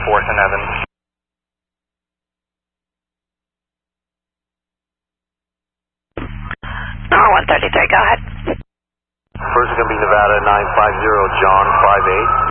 4th and Evans. Number 133, go ahead. First is going to be Nevada 950, John 58.